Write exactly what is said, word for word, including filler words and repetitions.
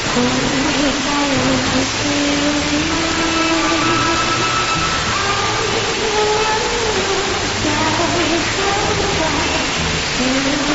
Hãy subscribe cho kênh Ghiền Mì Gõ để không bỏ lỡ